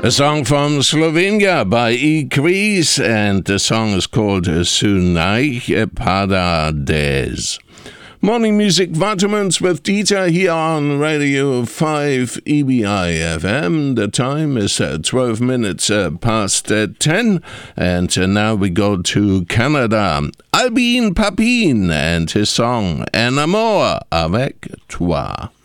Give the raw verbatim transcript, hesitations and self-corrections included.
A song from Slovenia by E. Kreis, and the song is called Sunaj Padades. Morning Music Vitamins with Dieter here on Radio five E B I F M. The time is uh, twelve minutes uh, past uh, ten, and uh, now we go to Canada. Albin Papin and his song Un amour avec toi.